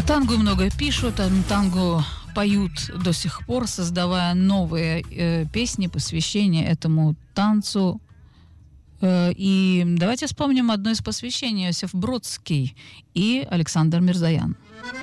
Танго много пишут, танго поют до сих пор, создавая новые песни, посвящения этому танцу. И давайте вспомним одно из посвящений: Иосиф Бродский и Александр Мирзоян.